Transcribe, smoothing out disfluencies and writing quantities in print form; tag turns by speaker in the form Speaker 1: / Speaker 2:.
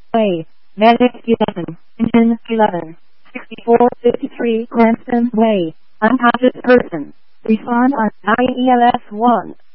Speaker 1: Way, Medic 11, Engine 11, 6453 Cranston Way, unconscious person. Respond on IELS 1.